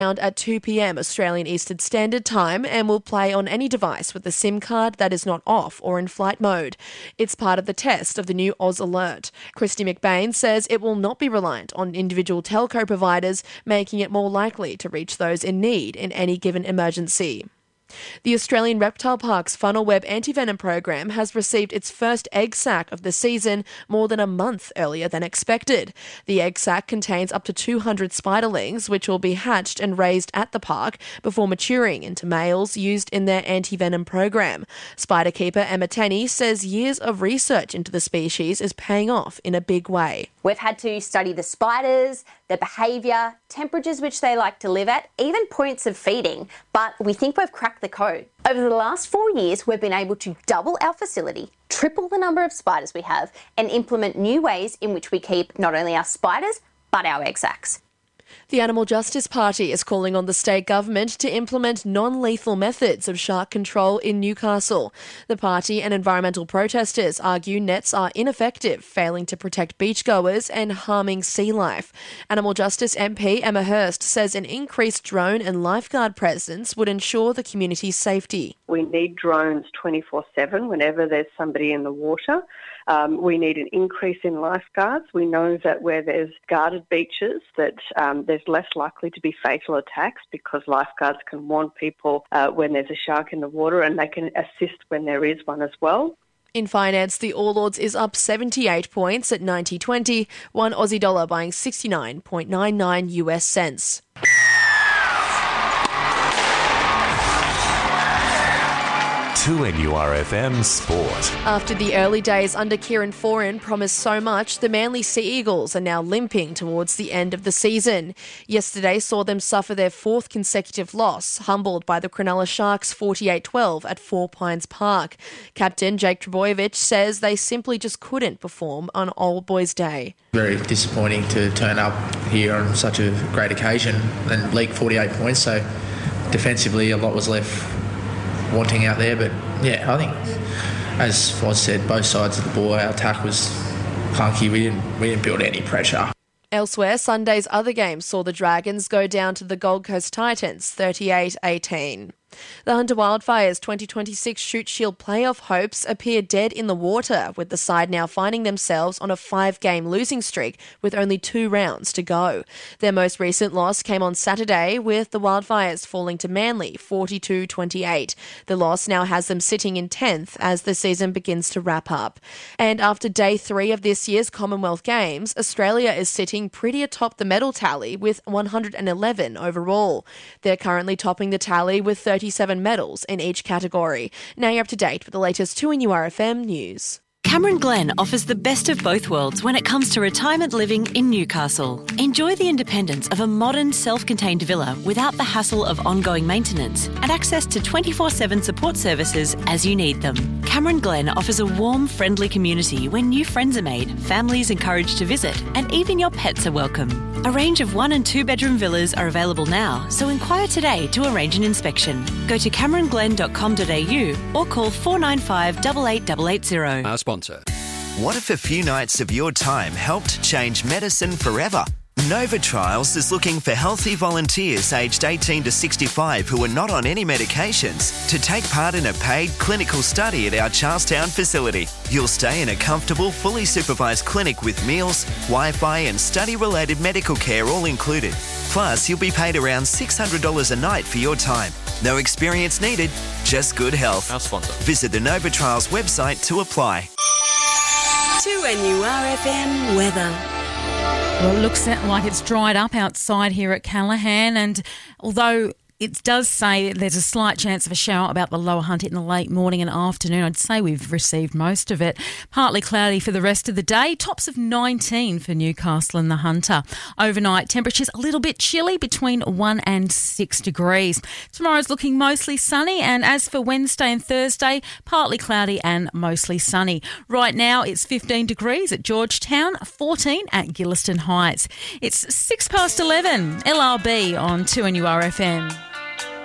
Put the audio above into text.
at 2 p.m. Australian Eastern Standard Time and will play on any device with a SIM card that is not off or in flight mode. It's part of the test of the new Oz Alert. Christy McBain says it will not be reliant on individual telco providers, making it more likely to reach those in need in any given emergency. The Australian Reptile Park's Funnel Web Antivenom program has received its first egg sac of the season more than a month earlier than expected. The egg sac contains up to 200 spiderlings, which will be hatched and raised at the park before maturing into males used in their antivenom program. Spider keeper Emma Tenney says years of research into the species is paying off in a big way. We've had to study the spiders, their behaviour, temperatures which they like to live at, even points of feeding, but we think we've cracked the code. Over the last 4 years, we've been able to double our facility, triple the number of spiders we have, and implement new ways in which we keep not only our spiders, but our egg sacs. The Animal Justice Party is calling on the state government to implement non-lethal methods of shark control in Newcastle. The party and environmental protesters argue nets are ineffective, failing to protect beachgoers and harming sea life. Animal Justice MP Emma Hurst says an increased drone and lifeguard presence would ensure the community's safety. We need drones 24/7 whenever there's somebody in the water. We need an increase in lifeguards. We know that where there's guarded beaches that there's less likely to be fatal attacks because lifeguards can warn people when there's a shark in the water, and they can assist when there is one as well. In finance, the All Ords is up 78 points at 90.20, one Aussie dollar buying 69.99 US cents. 2NURFM Sport. After the early days under Kieran Foran promised so much, the Manly Sea Eagles are now limping towards the end of the season. Yesterday saw them suffer their fourth consecutive loss, humbled by the Cronulla Sharks 48-12 at Four Pines Park. Captain Jake Trbojevic says they simply just couldn't perform on Old Boys Day. Very disappointing to turn up here on such a great occasion and leak 48 points, so defensively a lot was left wanting out there, but yeah, I think as Foz said, both sides of the ball, our attack was clunky. We didn't build any pressure. Elsewhere, Sunday's other game saw the Dragons go down to the Gold Coast Titans 38-18. The Hunter Wildfires 2026 Shute Shield playoff hopes appear dead in the water, with the side now finding themselves on a 5-game losing streak with only 2 rounds to go. Their most recent loss came on Saturday, with the Wildfires falling to Manly 42-28. The loss now has them sitting in 10th as the season begins to wrap up. And after day 3 of this year's Commonwealth Games, Australia is sitting pretty atop the medal tally with 111 overall. They're currently topping the tally with 37 medals in each category. Now you're up to date with the latest 2NURFM news. Cameron Glen offers the best of both worlds when it comes to retirement living in Newcastle. Enjoy the independence of a modern, self-contained villa without the hassle of ongoing maintenance and access to 24/7 support services as you need them. Cameron Glen offers a warm, friendly community where new friends are made, families encouraged to visit, and even your pets are welcome. A range of 1- and 2-bedroom villas are available now, so inquire today to arrange an inspection. Go to cameronglen.com.au or call 495 88880. Our sponsor. What if a few nights of your time helped change medicine forever? Nova Trials is looking for healthy volunteers aged 18 to 65 who are not on any medications to take part in a paid clinical study at our Charlestown facility. You'll stay in a comfortable, fully supervised clinic with meals, Wi-Fi and study-related medical care all included. Plus, you'll be paid around $600 a night for your time. No experience needed, just good health. Our sponsor. Visit the Nova Trials website to apply. 2NURFM weather. Well, it looks like it's dried up outside here at Callaghan, and although it does say there's a slight chance of a shower about the lower Hunt in the late morning and afternoon, I'd say we've received most of it. Partly cloudy for the rest of the day. Tops of 19 for Newcastle and the Hunter. Overnight, temperatures a little bit chilly, between 1 and 6 degrees. Tomorrow's looking mostly sunny, and as for Wednesday and Thursday, partly cloudy and mostly sunny. Right now, it's 15 degrees at Georgetown, 14 at Gilliston Heights. It's 11:06, LRB on 2NURFM.